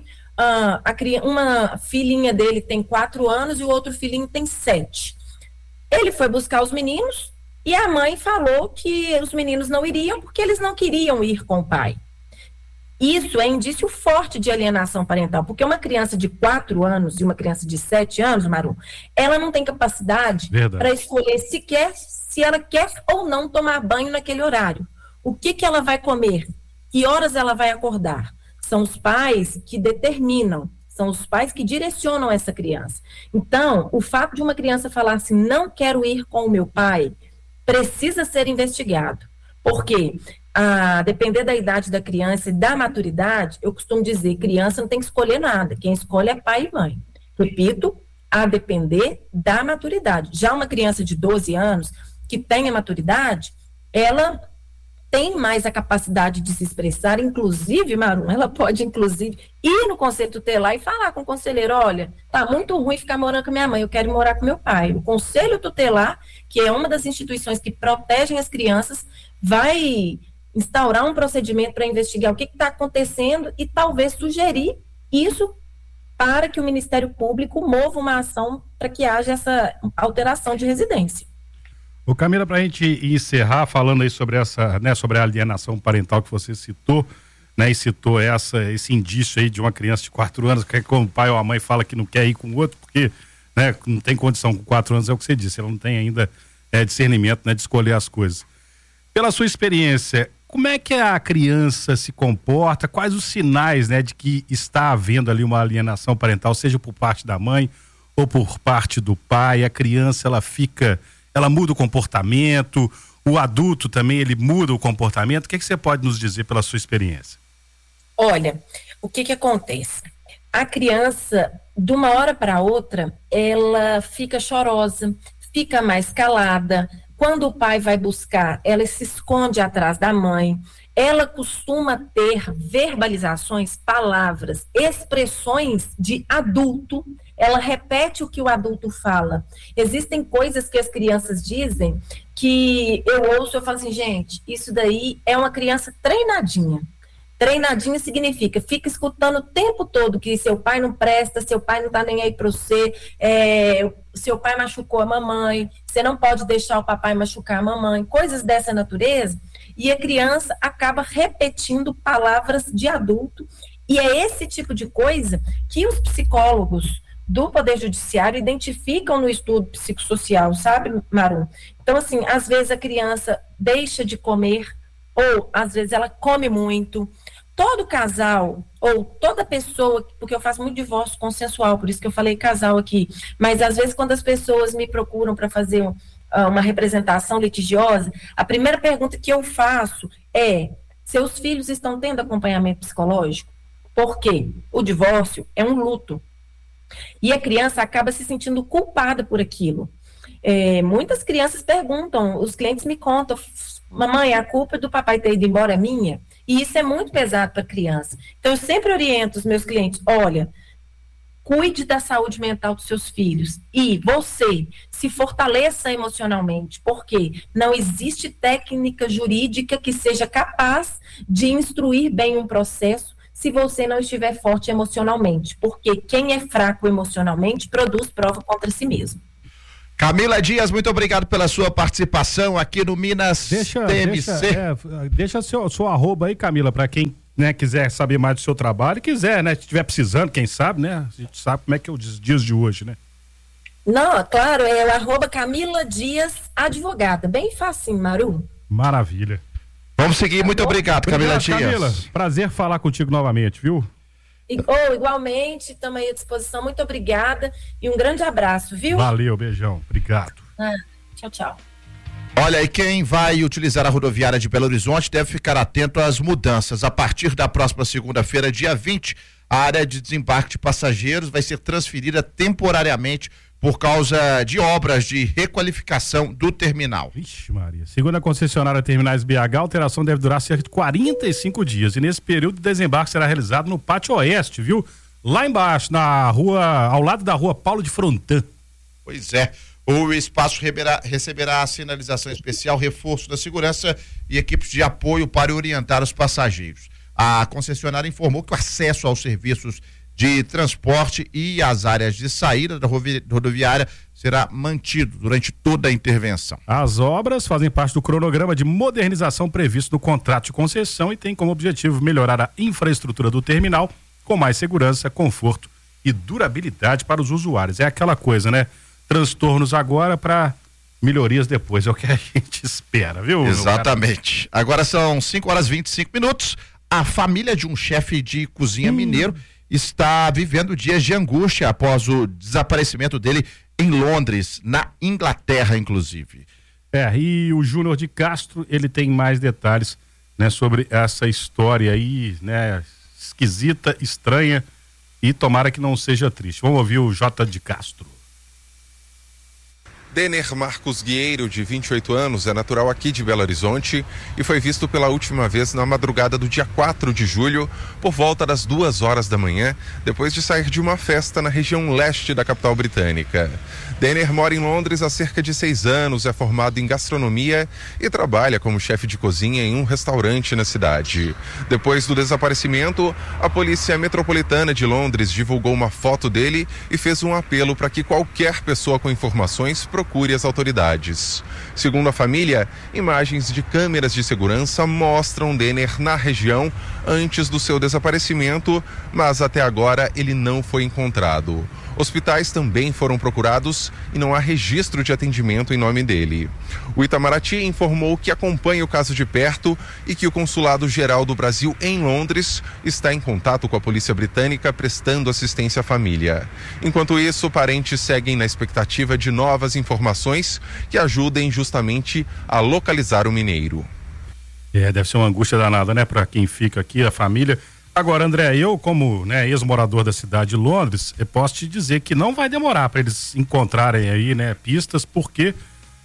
C: uma filhinha dele tem 4 anos e o outro filhinho tem 7. Ele foi buscar os meninos e a mãe falou que os meninos não iriam porque eles não queriam ir com o pai. Isso é indício forte de alienação parental, porque uma criança de 4 anos e uma criança de 7 anos, Maru, ela não tem capacidade para escolher se ela quer ou não tomar banho naquele horário. O que ela vai comer? Que horas ela vai acordar? São os pais que determinam, são os pais que direcionam essa criança. Então, o fato de uma criança falar assim, não quero ir com o meu pai, precisa ser investigado. Porque, a depender da idade da criança e da maturidade, eu costumo dizer, criança não tem que escolher nada, quem escolhe é pai e mãe. Repito, a depender da maturidade. Já uma criança de 12 anos, que tem a maturidade, ela tem mais a capacidade de se expressar, inclusive, Maru, ela pode, inclusive, ir no conselho tutelar e falar com o conselheiro, olha, tá muito ruim ficar morando com minha mãe, eu quero morar com meu pai. O conselho tutelar, que é uma das instituições que protegem as crianças, vai instaurar um procedimento para investigar o que está acontecendo e talvez sugerir isso para que o Ministério Público mova uma ação para que haja essa alteração de residência.
H: Ô Camila, para a gente encerrar falando aí sobre essa, né, sobre a alienação parental que você citou, né, e citou esse indício aí de uma criança de 4 anos, que como o pai ou a mãe fala que não quer ir com o outro, porque, né, não tem condição com 4 anos, é o que você disse, ela não tem ainda discernimento, né, de escolher as coisas. Pela sua experiência, como é que a criança se comporta, quais os sinais, né, de que está havendo ali uma alienação parental, seja por parte da mãe ou por parte do pai, a criança ela muda o comportamento, o adulto também, ele muda o comportamento. O que você pode nos dizer pela sua experiência?
C: Olha, o que acontece? A criança, de uma hora para outra, ela fica chorosa, fica mais calada. Quando o pai vai buscar, ela se esconde atrás da mãe. Ela costuma ter verbalizações, palavras, expressões de adulto. Ela repete o que o adulto fala. Existem coisas que as crianças dizem que eu ouço, eu falo assim, gente, isso daí é uma criança treinadinha. Treinadinha significa, fica escutando o tempo todo que seu pai não presta, seu pai não tá nem aí pra você, seu pai machucou a mamãe, você não pode deixar o papai machucar a mamãe, coisas dessa natureza, e a criança acaba repetindo palavras de adulto, e é esse tipo de coisa que os psicólogos do Poder Judiciário identificam no estudo psicossocial, sabe, Maru? Então, assim, às vezes a criança deixa de comer, ou às vezes ela come muito. Todo casal, ou toda pessoa, porque eu faço muito divórcio consensual, por isso que eu falei casal aqui, mas às vezes quando as pessoas me procuram para fazer uma representação litigiosa, a primeira pergunta que eu faço é, seus filhos estão tendo acompanhamento psicológico? Porque o divórcio é um luto. E a criança acaba se sentindo culpada por aquilo. Muitas crianças perguntam, os clientes me contam, mamãe, a culpa do papai ter ido embora é minha? E isso é muito pesado para a criança. Então, eu sempre oriento os meus clientes, olha, cuide da saúde mental dos seus filhos. E você se fortaleça emocionalmente, porque não existe técnica jurídica que seja capaz de instruir bem um processo se você não estiver forte emocionalmente, porque quem é fraco emocionalmente produz prova contra si mesmo.
T: Camila Dias, muito obrigado pela sua participação aqui no Minas TMC.
H: Deixa seu arroba aí, Camila, para quem, né, quiser saber mais do seu trabalho, quiser, né, se estiver precisando, quem sabe, né, a gente sabe como é que é os dias de hoje, né?
C: Não, claro, é o arroba Camila Dias Advogada, bem facinho, Maru.
H: Maravilha.
T: Vamos seguir, muito obrigado, Camila Dias.
H: Camila, prazer falar contigo novamente, viu?
C: Igualmente, estamos aí à disposição, muito obrigada e um grande abraço, viu?
H: Valeu, beijão, obrigado.
C: Tchau, tchau.
T: Olha, e quem vai utilizar a rodoviária de Belo Horizonte deve ficar atento às mudanças. A partir da próxima segunda-feira, dia 20, a área de desembarque de passageiros vai ser transferida temporariamente por causa de obras de requalificação do terminal.
H: Vixe Maria. Segundo a concessionária Terminais BH, a alteração deve durar cerca de 45 dias e nesse período o desembarque será realizado no Pátio Oeste, viu? Lá embaixo, na rua, ao lado da rua Paulo de Frontan.
T: Pois é. O espaço receberá a sinalização especial, reforço da segurança e equipes de apoio para orientar os passageiros. A concessionária informou que o acesso aos serviços de transporte e às áreas de saída da rodoviária será mantido durante toda a intervenção.
H: As obras fazem parte do cronograma de modernização previsto no contrato de concessão e tem como objetivo melhorar a infraestrutura do terminal com mais segurança, conforto e durabilidade para os usuários. É aquela coisa, né? Transtornos agora para melhorias depois, é o que a gente espera, viu?
T: Exatamente. Agora são 5h25. A família de um chefe de cozinha mineiro está vivendo dias de angústia após o desaparecimento dele em Londres, na Inglaterra, inclusive.
H: E o Júnior de Castro, ele tem mais detalhes, né, sobre essa história aí, né, esquisita, estranha e tomara que não seja triste. Vamos ouvir o J de Castro.
D: Denner Marcos Guieiro, de 28 anos, é natural aqui de Belo Horizonte e foi visto pela última vez na madrugada do dia 4 de julho, por volta das 2h da manhã, depois de sair de uma festa na região leste da capital britânica. Denner mora em Londres há cerca de 6 anos, é formado em gastronomia e trabalha como chefe de cozinha em um restaurante na cidade. Depois do desaparecimento, a Polícia Metropolitana de Londres divulgou uma foto dele e fez um apelo para que qualquer pessoa com informações procure as autoridades. Segundo a família, imagens de câmeras de segurança mostram Denner na região antes do seu desaparecimento, mas até agora ele não foi encontrado. Hospitais também foram procurados e não há registro de atendimento em nome dele. O Itamaraty informou que acompanha o caso de perto e que o Consulado-Geral do Brasil em Londres está em contato com a polícia britânica prestando assistência à família. Enquanto isso, parentes seguem na expectativa de novas informações que ajudem justamente a localizar o mineiro.
H: Deve ser uma angústia danada, né, para quem fica aqui, a família. Agora, André, eu como, né, ex-morador da cidade de Londres, eu posso te dizer que não vai demorar para eles encontrarem aí, né, pistas, porque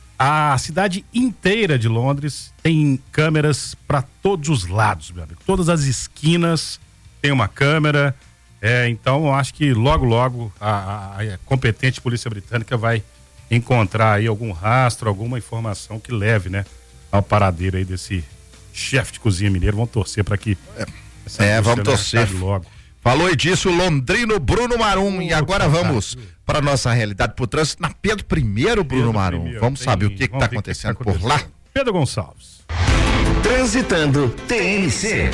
H: a cidade inteira de Londres tem câmeras para todos os lados, meu amigo. Todas as esquinas tem uma câmera, então eu acho que logo a competente polícia britânica vai encontrar aí algum rastro, alguma informação que leve, né, ao paradeiro aí desse chefe de cozinha mineiro. Vamos torcer para que
T: vamos torcer. Falou disso o londrino Bruno Marum. E agora vamos para nossa realidade por trânsito na Pedro I, Bruno Marum. Vamos saber o que está acontecendo por lá.
H: Pedro Gonçalves.
I: Transitando TNC.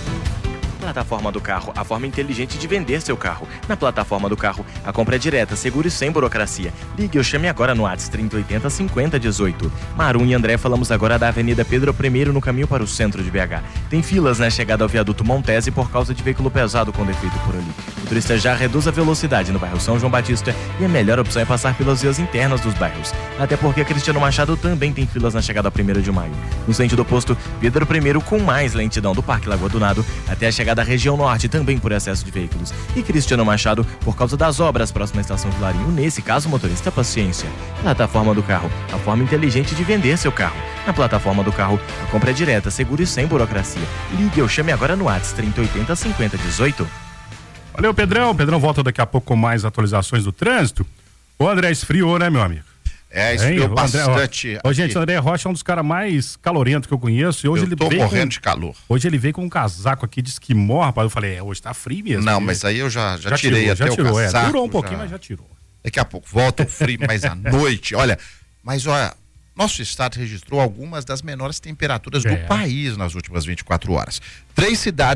J: Plataforma do Carro, a forma inteligente de vender seu carro. Na Plataforma do Carro, a compra é direta, seguro e sem burocracia. Ligue ou chame agora no WhatsApp 3080 5018. Marum e André, falamos agora da Avenida Pedro I, no caminho para o centro de BH. Tem filas na chegada ao viaduto Montese por causa de veículo pesado com defeito por ali. O turista já reduz a velocidade no bairro São João Batista e a melhor opção é passar pelas vias internas dos bairros. Até porque a Cristiano Machado também tem filas na chegada ao 1º de maio. No sentido oposto, Pedro I com mais lentidão do Parque Lagoa do Nado até a chegada da região norte, também por excesso de veículos. E Cristiano Machado por causa das obras próxima à estação de Larinho. Nesse caso, motorista, paciência. Plataforma do Carro, a forma inteligente de vender seu carro. Na Plataforma do Carro, a compra é direta, seguro e sem burocracia. Ligue ou chame agora no WhatsApp 3080 5018.
H: Valeu, Pedrão. Pedrão volta daqui a pouco com mais atualizações do trânsito. O André esfriou, né, meu amigo?
T: Esfriou bastante.
H: Gente, o André Rocha é um dos caras mais calorentos que eu conheço. E hoje ele
T: tô morrendo de calor.
H: Hoje ele veio com um casaco aqui de esquimó, rapaz. Eu falei, hoje tá frio mesmo.
T: Não, mas aí eu já tirei até o casaco.
H: Durou um pouquinho, mas já tirou.
T: Daqui a pouco volta o frio, mas à noite. Olha, nosso estado registrou algumas das menores temperaturas do país nas últimas 24 horas. 3 cidades